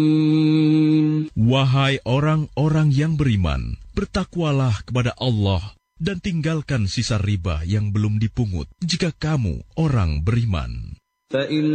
Wahai orang-orang yang beriman, bertakwalah kepada Allah dan tinggalkan sisa riba yang belum dipungut jika kamu orang beriman.